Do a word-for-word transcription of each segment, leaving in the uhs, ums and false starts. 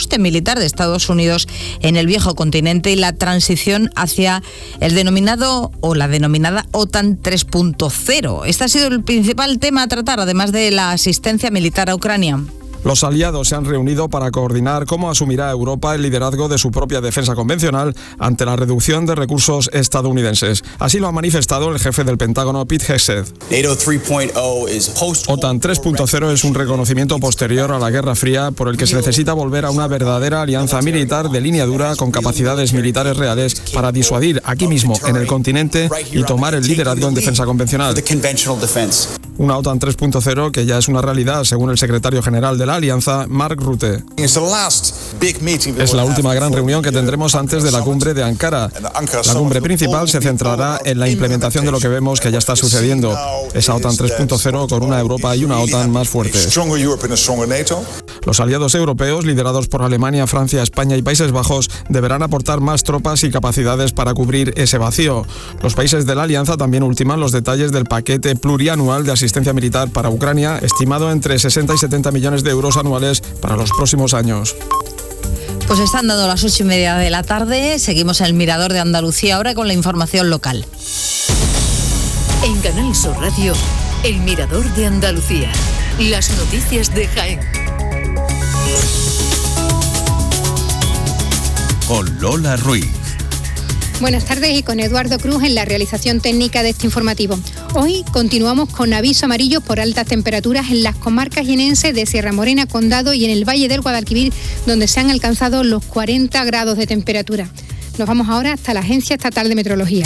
ajuste militar de Estados Unidos en el viejo continente y la transición hacia el denominado o la denominada OTAN tres punto cero. Este ha sido el principal tema a tratar, además de la asistencia militar a Ucrania. Los aliados se han reunido para coordinar cómo asumirá Europa el liderazgo de su propia defensa convencional ante la reducción de recursos estadounidenses. Así lo ha manifestado el jefe del Pentágono, Pete Hegseth. OTAN tres punto cero es un reconocimiento posterior a la Guerra Fría por el que se necesita volver a una verdadera alianza militar de línea dura con capacidades militares reales para disuadir aquí mismo en el continente y tomar el liderazgo en defensa convencional. Una OTAN tres punto cero que ya es una realidad, según el secretario general de la alianza, Mark Rutte. Es la última gran reunión que tendremos antes de la cumbre de Ankara. La cumbre principal se centrará en la implementación de lo que vemos que ya está sucediendo. Esa OTAN tres punto cero con una Europa y una OTAN más fuertes. Los aliados europeos, liderados por Alemania, Francia, España y Países Bajos, deberán aportar más tropas y capacidades para cubrir ese vacío. Los países de la alianza también ultiman los detalles del paquete plurianual de asistencia militar para Ucrania, estimado entre sesenta y setenta millones de euros anuales para los próximos años. Pues están dando las ocho y media de la tarde. Seguimos en el Mirador de Andalucía ahora con la información local. En Canal Sur Radio, el Mirador de Andalucía. Las noticias de Jaén. Con Lola Ruiz. Buenas tardes y con Eduardo Cruz en la realización técnica de este informativo. Hoy continuamos con aviso amarillo por altas temperaturas en las comarcas jienenses de Sierra Morena, Condado y en el Valle del Guadalquivir, donde se han alcanzado los cuarenta grados de temperatura. Nos vamos ahora hasta la Agencia Estatal de Meteorología.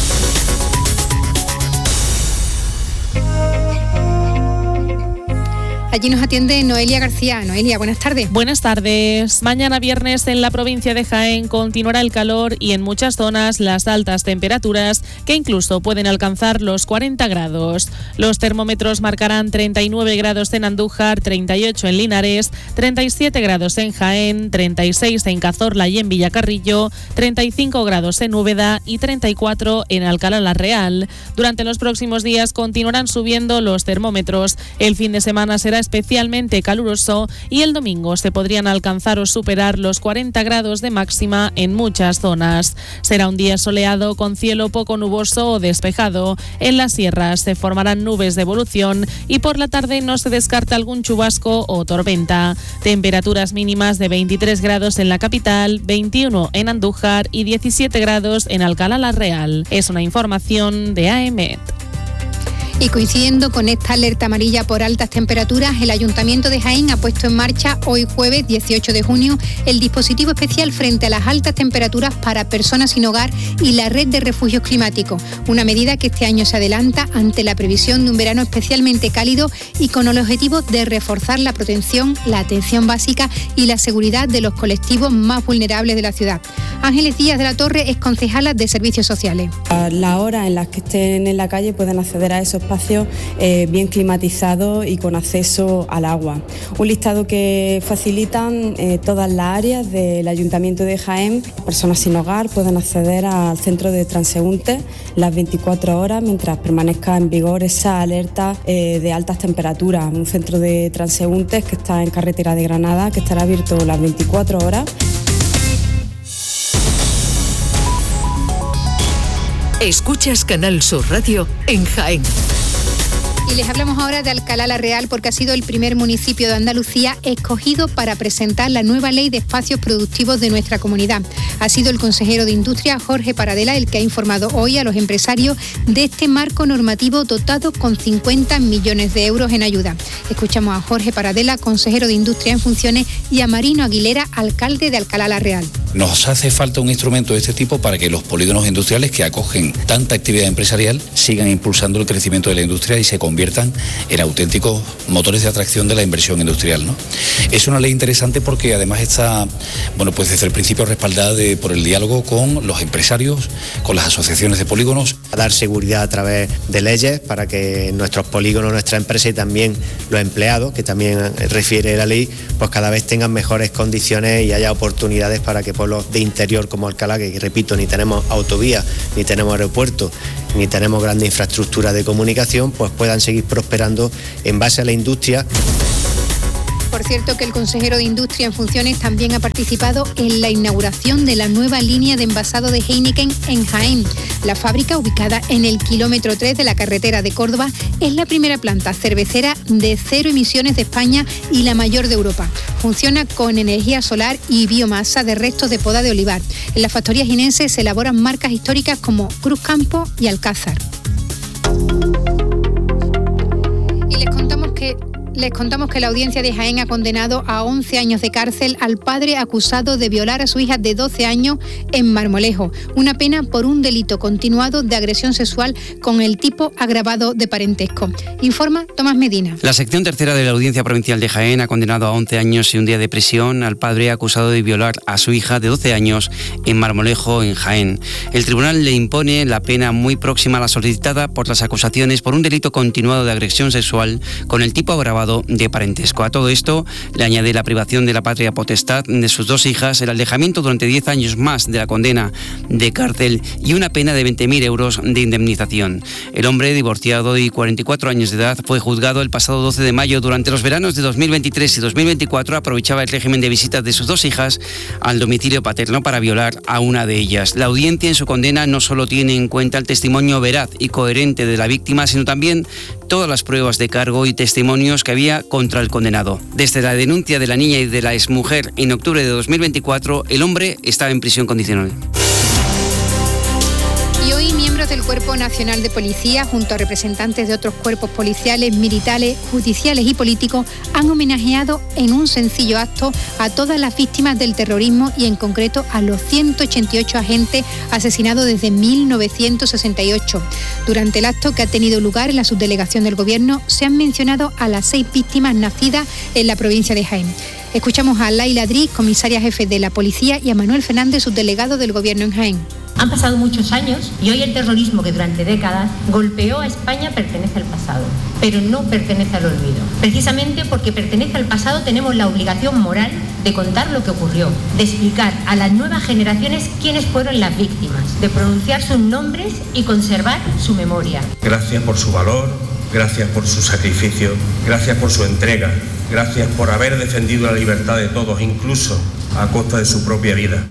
Allí nos atiende Noelia García. Noelia, buenas tardes. Buenas tardes. Mañana viernes en la provincia de Jaén continuará el calor y en muchas zonas las altas temperaturas que incluso pueden alcanzar los cuarenta grados. Los termómetros marcarán treinta y nueve grados en Andújar, treinta y ocho en Linares, treinta y siete grados en Jaén, treinta y seis en Cazorla y en Villacarrillo, treinta y cinco grados en Úbeda y treinta y cuatro en Alcalá la Real. Durante los próximos días continuarán subiendo los termómetros. El fin de semana será especialmente caluroso y el domingo se podrían alcanzar o superar los cuarenta grados de máxima en muchas zonas. Será un día soleado con cielo poco nuboso o despejado. En las sierras se formarán nubes de evolución y por la tarde no se descarta algún chubasco o tormenta. Temperaturas mínimas de veintitrés grados en la capital, veintiuno en Andújar y diecisiete grados en Alcalá la Real. Es una información de A E M E T. Y coincidiendo con esta alerta amarilla por altas temperaturas, el Ayuntamiento de Jaén ha puesto en marcha hoy jueves dieciocho de junio el dispositivo especial frente a las altas temperaturas para personas sin hogar y la red de refugios climáticos, una medida que este año se adelanta ante la previsión de un verano especialmente cálido y con el objetivo de reforzar la protección, la atención básica y la seguridad de los colectivos más vulnerables de la ciudad. Ángeles Díaz de la Torre es concejala de Servicios Sociales. A las horas en las que estén en la calle pueden acceder a esos espacios eh, bien climatizados y con acceso al agua. Un listado que facilitan eh, todas las áreas del Ayuntamiento de Jaén. Personas sin hogar pueden acceder al centro de transeúntes las veinticuatro horas mientras permanezca en vigor esa alerta eh, de altas temperaturas. Un centro de transeúntes que está en carretera de Granada, que estará abierto las veinticuatro horas. Escuchas Canal Sur Radio en Jaén. Y les hablamos ahora de Alcalá la Real porque ha sido el primer municipio de Andalucía escogido para presentar la nueva ley de espacios productivos de nuestra comunidad. Ha sido el consejero de Industria, Jorge Paradela, el que ha informado hoy a los empresarios de este marco normativo dotado con cincuenta millones de euros en ayuda. Escuchamos a Jorge Paradela, consejero de Industria en funciones, y a Marino Aguilera, alcalde de Alcalá la Real. Nos hace falta un instrumento de este tipo para que los polígonos industriales que acogen tanta actividad empresarial sigan impulsando el crecimiento de la industria y se conviertan en auténticos motores de atracción de la inversión industrial, ¿no? Es una ley interesante porque además está, bueno, pues desde el principio respaldada de, por el diálogo con los empresarios, con las asociaciones de polígonos. A dar seguridad a través de leyes para que nuestros polígonos, nuestra empresa y también los empleados, que también refiere la ley, pues cada vez tengan mejores condiciones y haya oportunidades para que pueblos de interior como Alcalá, que repito, ni tenemos autovía, ni tenemos aeropuerto, ni tenemos grandes infraestructuras de comunicación, pues puedan seguir prosperando en base a la industria. Por cierto, que el consejero de Industria en funciones también ha participado en la inauguración de la nueva línea de envasado de Heineken en Jaén. La fábrica, ubicada en el kilómetro tres de la carretera de Córdoba, es la primera planta cervecera de cero emisiones de España y la mayor de Europa. Funciona con energía solar y biomasa de restos de poda de olivar. En la factoría jienense se elaboran marcas históricas como Cruz Campo y Alcázar. Y les contamos que Les contamos que la audiencia de Jaén ha condenado a once años de cárcel al padre acusado de violar a su hija de doce años en Marmolejo. Una pena por un delito continuado de agresión sexual con el tipo agravado de parentesco. Informa Tomás Medina. La sección tercera de la Audiencia Provincial de Jaén ha condenado a once años y un día de prisión al padre acusado de violar a su hija de doce años en Marmolejo, en Jaén. El tribunal le impone la pena muy próxima a la solicitada por las acusaciones por un delito continuado de agresión sexual con el tipo agravado de parentesco. A todo esto le añade la privación de la patria potestad de sus dos hijas, el alejamiento durante diez años más de la condena de cárcel y una pena de veinte mil euros de indemnización. El hombre, divorciado y cuarenta y cuatro años de edad, fue juzgado el pasado doce de mayo. Durante los veranos de dos mil veintitrés y dos mil veinticuatro aprovechaba el régimen de visitas de sus dos hijas al domicilio paterno para violar a una de ellas. La audiencia en su condena no solo tiene en cuenta el testimonio veraz y coherente de la víctima, sino también todas las pruebas de cargo y testimonios que había contra el condenado. Desde la denuncia de la niña y de la exmujer en octubre de dos mil veinticuatro, el hombre estaba en prisión condicional. Y hoy miembros del Cuerpo Nacional de Policía, junto a representantes de otros cuerpos policiales, militares, judiciales y políticos, han homenajeado en un sencillo acto a todas las víctimas del terrorismo y en concreto a los ciento ochenta y ocho agentes asesinados desde mil novecientos sesenta y ocho. Durante el acto que ha tenido lugar en la subdelegación del Gobierno, se han mencionado a las seis víctimas nacidas en la provincia de Jaén. Escuchamos a Laila Dri, comisaria jefe de la Policía, y a Manuel Fernández, subdelegado del Gobierno en Jaén. Han pasado muchos años y hoy el terrorismo que durante décadas golpeó a España pertenece al pasado, pero no pertenece al olvido. Precisamente porque pertenece al pasado tenemos la obligación moral de contar lo que ocurrió, de explicar a las nuevas generaciones quiénes fueron las víctimas, de pronunciar sus nombres y conservar su memoria. Gracias por su valor, gracias por su sacrificio, gracias por su entrega, gracias por haber defendido la libertad de todos, incluso a costa de su propia vida.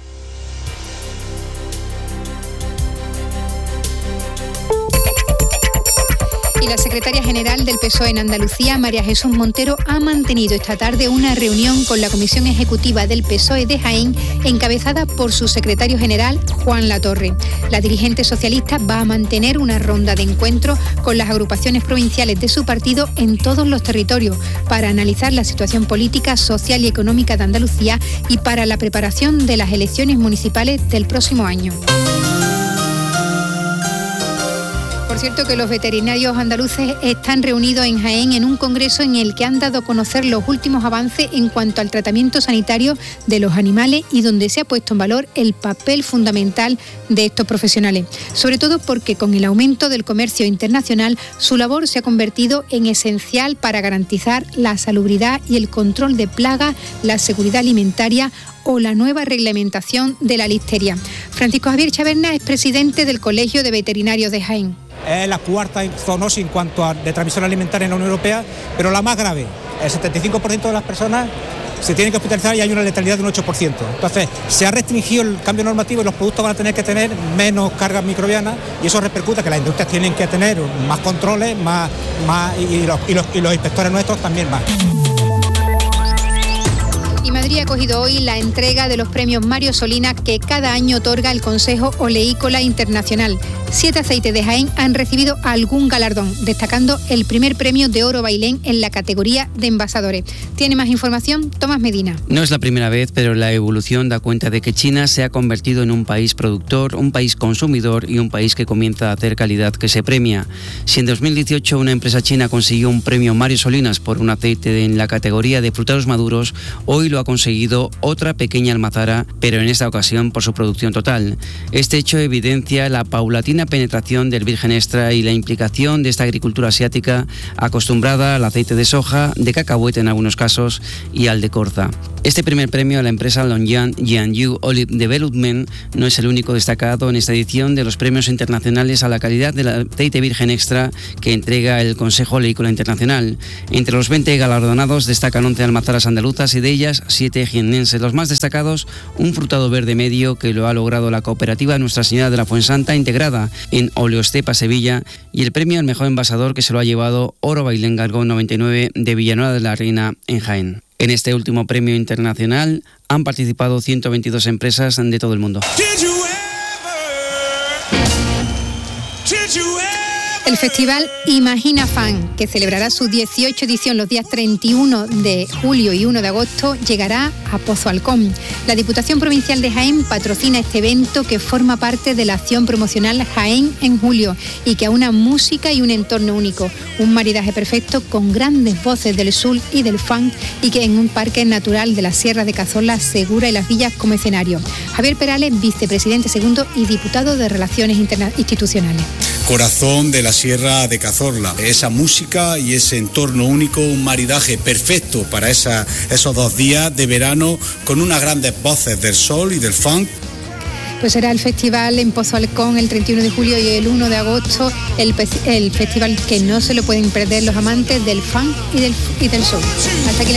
Y la secretaria general del P S O E en Andalucía, María Jesús Montero, ha mantenido esta tarde una reunión con la Comisión Ejecutiva del P S O E de Jaén, encabezada por su secretario general, Juan Latorre. La dirigente socialista va a mantener una ronda de encuentro con las agrupaciones provinciales de su partido en todos los territorios para analizar la situación política, social y económica de Andalucía y para la preparación de las elecciones municipales del próximo año. Por cierto, que los veterinarios andaluces están reunidos en Jaén en un congreso en el que han dado a conocer los últimos avances en cuanto al tratamiento sanitario de los animales y donde se ha puesto en valor el papel fundamental de estos profesionales. Sobre todo porque con el aumento del comercio internacional, su labor se ha convertido en esencial para garantizar la salubridad y el control de plagas, la seguridad alimentaria o la nueva reglamentación de la listeria. Francisco Javier Chaverna es presidente del Colegio de Veterinarios de Jaén. Es la cuarta zoonosis en cuanto a de transmisión alimentaria en la Unión Europea, pero la más grave. El setenta y cinco por ciento de las personas se tienen que hospitalizar y hay una letalidad de un ocho por ciento. Entonces, se ha restringido el cambio normativo y los productos van a tener que tener menos cargas microbianas y eso repercute que las industrias tienen que tener más controles más, más, y, los, y, los, y los inspectores nuestros también más. Y Madrid ha acogido hoy la entrega de los premios Mario Solina que cada año otorga el Consejo Oleícola Internacional. Siete aceites de Jaén han recibido algún galardón, destacando el primer premio de oro Bailén en la categoría de envasadores. Tiene más información Tomás Medina. No es la primera vez, pero la evolución da cuenta de que China se ha convertido en un país productor, un país consumidor y un país que comienza a hacer calidad que se premia. Si en dos mil dieciocho una empresa china consiguió un premio Mario Solinas por un aceite en la categoría de frutados maduros, hoy lo ha conseguido otra pequeña almazara, pero en esta ocasión por su producción total. Este hecho evidencia la paulatina penetración del virgen extra y la implicación de esta agricultura asiática acostumbrada al aceite de soja, de cacahuete en algunos casos y al de colza. Este primer premio a la empresa Longyang Jiangyu Olive Development no es el único destacado en esta edición de los premios internacionales a la calidad del aceite virgen extra que entrega el Consejo Oleícola Internacional. Entre los veinte galardonados destacan once almazaras andaluzas y de ellas siete jiennenses. Los más destacados, un frutado verde medio que lo ha logrado la cooperativa Nuestra Señora de la Fuensanta, integrada en Oleostepa Sevilla, y el premio al mejor envasador que se lo ha llevado Oro Bailén Gargón noventa y nueve de Villanueva de la Reina en Jaén. En este último premio internacional han participado ciento veintidós empresas de todo el mundo. El festival Imagina Fan, que celebrará su dieciocho edición los días treinta y uno de julio y uno de agosto, llegará a Pozo Alcón. La Diputación Provincial de Jaén patrocina este evento que forma parte de la acción promocional Jaén en Julio y que aúna música y un entorno único, un maridaje perfecto con grandes voces del sur y del funk, y que en un parque natural de la Sierra de Cazorla, Segura y Las Villas como escenario. Javier Perales, vicepresidente segundo y diputado de Relaciones Interna- Institucionales. Corazón de la Sierra de Cazorla. Esa música y ese entorno único, un maridaje perfecto para esa, esos dos días de verano con unas grandes voces del sol y del funk. Pues será el festival en Pozo Alcón el treinta y uno de julio y el uno de agosto, el, el festival que no se lo pueden perder los amantes del funk y del, y del sol. Hasta aquí la